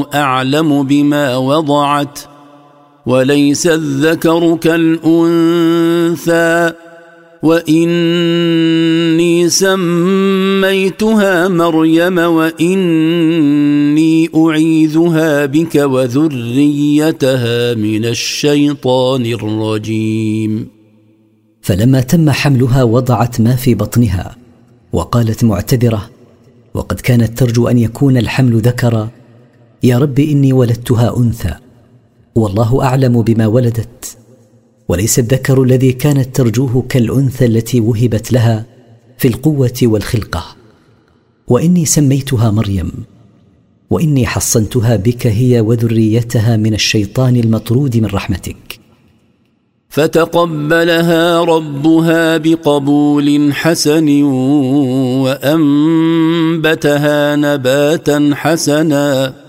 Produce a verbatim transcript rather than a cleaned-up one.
أعلم بما وضعت وليس الذكر كالأنثى وإني سميتها مريم وإني أعيذها بك وذريتها من الشيطان الرجيم. فلما تم حملها وضعت ما في بطنها وقالت معتذرة وقد كانت ترجو أن يكون الحمل ذكرا: يا رب إني ولدتها أنثى والله أعلم بما ولدت وليس الذكر الذي كانت ترجوه كالأنثى التي وهبت لها في القوة والخلقة، وإني سميتها مريم وإني حصنتها بك هي وذريتها من الشيطان المطرود من رحمتك. فتقبلها ربها بقبول حسن وأنبتها نباتا حسنا